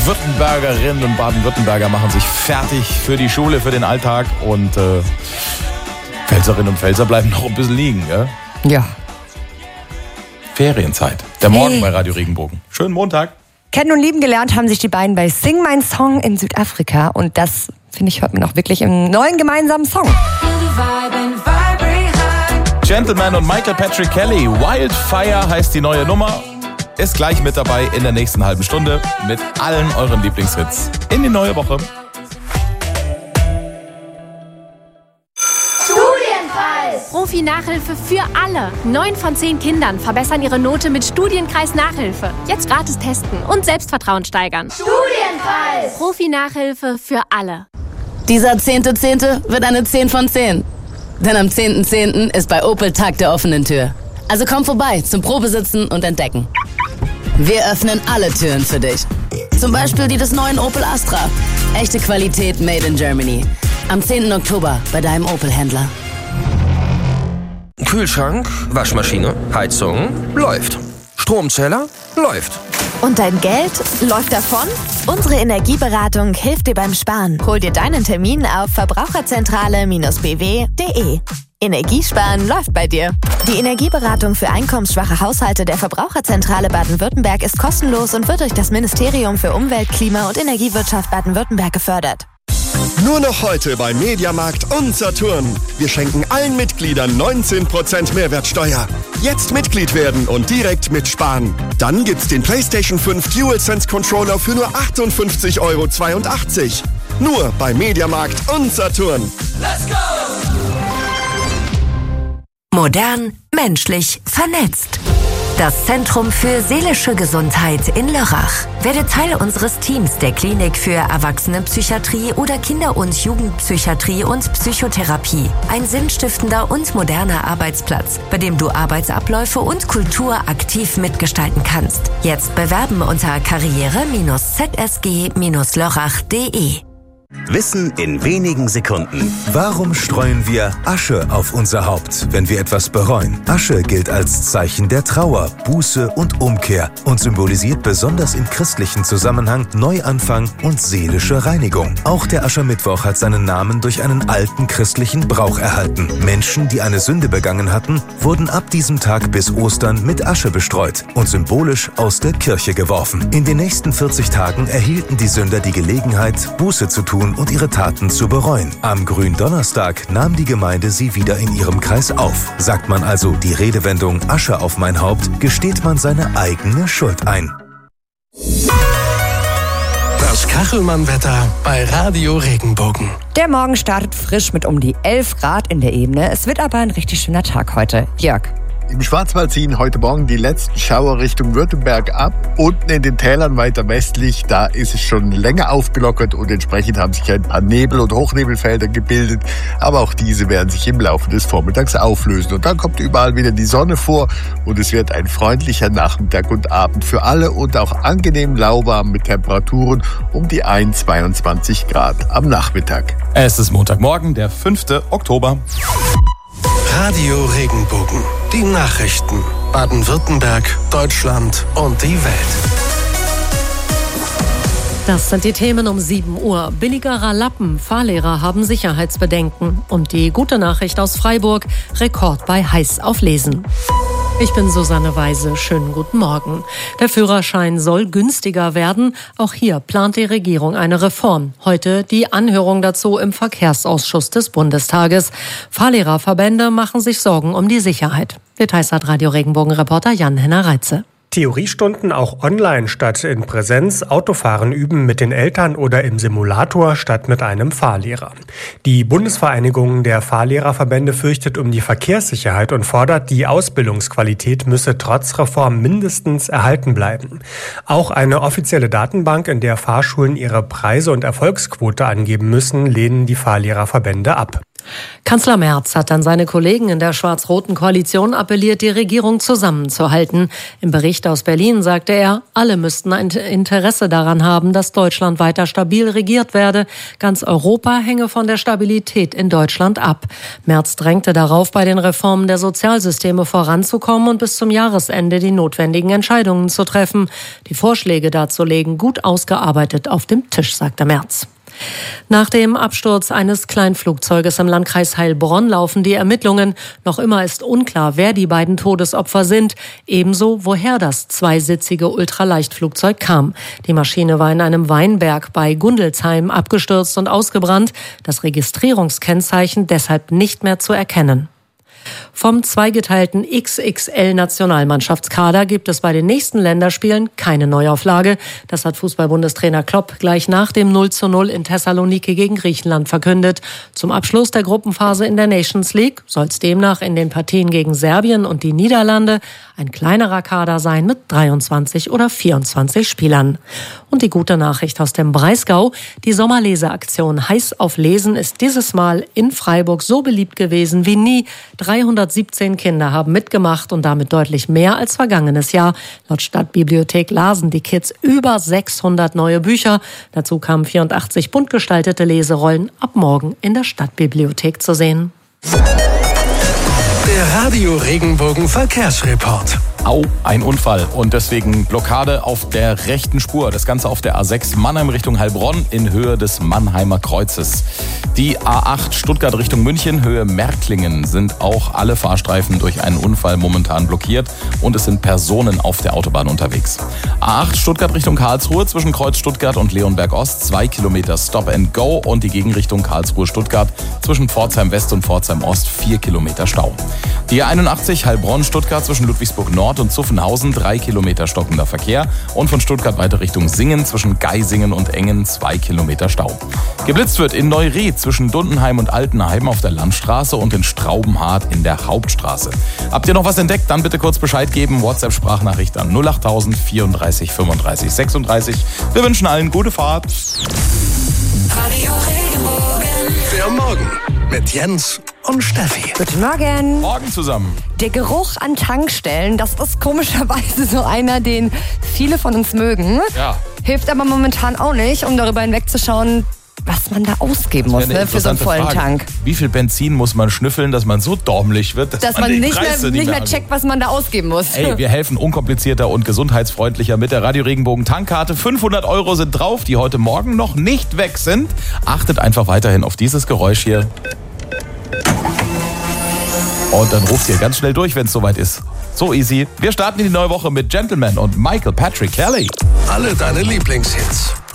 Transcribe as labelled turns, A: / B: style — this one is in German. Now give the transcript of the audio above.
A: Württembergerinnen und Baden-Württemberger machen sich fertig für die Schule, für den Alltag und Pfälzerinnen und Pfälzer bleiben noch ein bisschen liegen, gell?
B: Ja.
A: Ferienzeit. Der Morgen bei Radio Regenbogen. Schönen Montag.
B: Kennen und lieben gelernt haben sich die beiden bei Sing My Song in Südafrika und das, finde ich, hört man auch wirklich im neuen gemeinsamen Song.
A: Gentleman und Michael Patrick Kelly. Wildfire heißt die neue Nummer. Ist gleich mit dabei in der nächsten halben Stunde mit allen euren Lieblingshits in die neue Woche.
C: Profi-Nachhilfe für alle. 9 von 10 Kindern verbessern ihre Note mit Studienkreis Nachhilfe. Jetzt gratis testen und Selbstvertrauen steigern.
D: Studienkreis!
C: Profi-Nachhilfe für alle.
E: Dieser 10.10. wird eine 10 von 10. Denn am 10.10. ist bei Opel Tag der offenen Tür. Also komm vorbei zum Probesitzen und Entdecken. Wir öffnen alle Türen für dich. Zum Beispiel die des neuen Opel Astra. Echte Qualität made in Germany. Am 10. Oktober bei deinem Opel-Händler.
F: Kühlschrank, Waschmaschine, Heizung, läuft. Stromzähler, läuft.
D: Und dein Geld läuft davon? Unsere Energieberatung hilft dir beim Sparen. Hol dir deinen Termin auf verbraucherzentrale-bw.de. Energiesparen läuft bei dir. Die Energieberatung für einkommensschwache Haushalte der Verbraucherzentrale Baden-Württemberg ist kostenlos und wird durch das Ministerium für Umwelt, Klima und Energiewirtschaft Baden-Württemberg gefördert.
G: Nur noch heute bei Mediamarkt und Saturn. Wir schenken allen Mitgliedern 19% Mehrwertsteuer. Jetzt Mitglied werden und direkt mitsparen. Dann gibt's den PlayStation 5 DualSense Controller für nur 58,82 €. Nur bei Mediamarkt und Saturn.
H: Let's go!
I: Modern, menschlich, vernetzt. Das Zentrum für seelische Gesundheit in Lörrach. Werde Teil unseres Teams der Klinik für Erwachsenenpsychiatrie oder Kinder- und Jugendpsychiatrie und Psychotherapie. Ein sinnstiftender und moderner Arbeitsplatz, bei dem du Arbeitsabläufe und Kultur aktiv mitgestalten kannst. Jetzt bewerben unter karriere-zsg-lörrach.de.
J: Wissen in wenigen Sekunden. Warum streuen wir Asche auf unser Haupt, wenn wir etwas bereuen? Asche gilt als Zeichen der Trauer, Buße und Umkehr und symbolisiert besonders im christlichen Zusammenhang Neuanfang und seelische Reinigung. Auch der Aschermittwoch hat seinen Namen durch einen alten christlichen Brauch erhalten. Menschen, die eine Sünde begangen hatten, wurden ab diesem Tag bis Ostern mit Asche bestreut und symbolisch aus der Kirche geworfen. In den nächsten 40 Tagen erhielten die Sünder die Gelegenheit, Buße zu tun und ihre Taten zu bereuen. Am Gründonnerstag nahm die Gemeinde sie wieder in ihrem Kreis auf. Sagt man also die Redewendung Asche auf mein Haupt, gesteht man seine eigene Schuld ein.
H: Das Kachelmann-Wetter bei Radio Regenbogen.
B: Der Morgen startet frisch mit um die 11 Grad in der Ebene. Es wird aber ein richtig schöner Tag heute. Jörg.
K: Im Schwarzwald ziehen heute Morgen die letzten Schauer Richtung Württemberg ab. Unten in den Tälern weiter westlich, da ist es schon länger aufgelockert und entsprechend haben sich ein paar Nebel- und Hochnebelfelder gebildet. Aber auch diese werden sich im Laufe des Vormittags auflösen. Und dann kommt überall wieder die Sonne vor und es wird ein freundlicher Nachmittag und Abend für alle und auch angenehm lauwarm mit Temperaturen um die 22 Grad am Nachmittag.
A: Es ist Montagmorgen, der 5. Oktober.
H: Radio Regenbogen. Die Nachrichten. Baden-Württemberg, Deutschland und die Welt.
L: Das sind die Themen um 7 Uhr. Billigerer Lappen. Fahrlehrer haben Sicherheitsbedenken. Und die gute Nachricht aus Freiburg. Rekord bei Heiß auf Lesen. Ich bin Susanne Weise. Schönen guten Morgen. Der Führerschein soll günstiger werden. Auch hier plant die Regierung eine Reform. Heute die Anhörung dazu im Verkehrsausschuss des Bundestages. Fahrlehrerverbände machen sich Sorgen um die Sicherheit. Details hat Radio Regenbogen-Reporter Jan-Henner Reitze.
M: Theoriestunden auch online statt in Präsenz, Autofahren üben mit den Eltern oder im Simulator statt mit einem Fahrlehrer. Die Bundesvereinigung der Fahrlehrerverbände fürchtet um die Verkehrssicherheit und fordert, die Ausbildungsqualität müsse trotz Reform mindestens erhalten bleiben. Auch eine offizielle Datenbank, in der Fahrschulen ihre Preise und Erfolgsquote angeben müssen, lehnen die Fahrlehrerverbände ab.
L: Kanzler Merz hat an seine Kollegen in der schwarz-roten Koalition appelliert, die Regierung zusammenzuhalten. Im Bericht aus Berlin sagte er, alle müssten ein Interesse daran haben, dass Deutschland weiter stabil regiert werde. Ganz Europa hänge von der Stabilität in Deutschland ab. Merz drängte darauf, bei den Reformen der Sozialsysteme voranzukommen und bis zum Jahresende die notwendigen Entscheidungen zu treffen. Die Vorschläge dazu liegen gut ausgearbeitet auf dem Tisch, sagte Merz. Nach dem Absturz eines Kleinflugzeuges im Landkreis Heilbronn laufen die Ermittlungen. Noch immer ist unklar, wer die beiden Todesopfer sind. Ebenso, woher das zweisitzige Ultraleichtflugzeug kam. Die Maschine war in einem Weinberg bei Gundelsheim abgestürzt und ausgebrannt. Das Registrierungskennzeichen deshalb nicht mehr zu erkennen. Vom zweigeteilten XXL-Nationalmannschaftskader gibt es bei den nächsten Länderspielen keine Neuauflage. Das hat Fußball-Bundestrainer Klopp gleich nach dem 0:0 in Thessaloniki gegen Griechenland verkündet. Zum Abschluss der Gruppenphase in der Nations League soll es demnach in den Partien gegen Serbien und die Niederlande ein kleinerer Kader sein mit 23 oder 24 Spielern. Und die gute Nachricht aus dem Breisgau: Die Sommerleseaktion Heiß auf Lesen ist dieses Mal in Freiburg so beliebt gewesen wie nie. 317 Kinder haben mitgemacht und damit deutlich mehr als vergangenes Jahr. Laut Stadtbibliothek lasen die Kids über 600 neue Bücher. Dazu kamen 84 bunt gestaltete Leserollen ab morgen in der Stadtbibliothek zu sehen.
H: Der Radio Regenbogen Verkehrsreport.
A: Au, ein Unfall und deswegen Blockade auf der rechten Spur. Das Ganze auf der A6 Mannheim Richtung Heilbronn in Höhe des Mannheimer Kreuzes. Die A8 Stuttgart Richtung München, Höhe Märklingen, sind auch alle Fahrstreifen durch einen Unfall momentan blockiert und es sind Personen auf der Autobahn unterwegs. A8 Stuttgart Richtung Karlsruhe zwischen Kreuz Stuttgart und Leonberg Ost, 2 Kilometer Stop and Go und die Gegenrichtung Karlsruhe Stuttgart zwischen Pforzheim West und Pforzheim Ost, 4 Kilometer Stau. Die A81 Heilbronn Stuttgart zwischen Ludwigsburg Nord und Zuffenhausen, 3 Kilometer stockender Verkehr und von Stuttgart weiter Richtung Singen zwischen Geisingen und Engen, 2 Kilometer Stau. Geblitzt wird in Neuried zwischen Dundenheim und Altenheim auf der Landstraße und in Straubenhardt in der Hauptstraße. Habt ihr noch was entdeckt? Dann bitte kurz Bescheid geben. WhatsApp-Sprachnachricht an 08000 34 35 36. Wir wünschen allen gute Fahrt.
H: Radio Regenbogen. Der Morgen mit Jens und Steffi.
B: Guten Morgen.
A: Morgen zusammen.
B: Der Geruch an Tankstellen, das ist komischerweise so einer, den viele von uns mögen.
A: Ja.
B: Hilft aber momentan auch nicht, um darüber hinwegzuschauen, was man da ausgeben muss, ne, für so einen vollen Tank.
A: Wie viel Benzin muss man schnüffeln, dass man so däumlich wird, dass man
B: nicht mehr checkt, was man da ausgeben muss.
A: Ey, wir helfen unkomplizierter und gesundheitsfreundlicher mit der Radio Regenbogen Tankkarte. 500 € sind drauf, die heute Morgen noch nicht weg sind. Achtet einfach weiterhin auf dieses Geräusch hier. Und dann ruft ihr ganz schnell durch, wenn es soweit ist. So easy. Wir starten in die neue Woche mit Gentleman und Michael Patrick Kelly.
H: Alle deine Lieblingshits.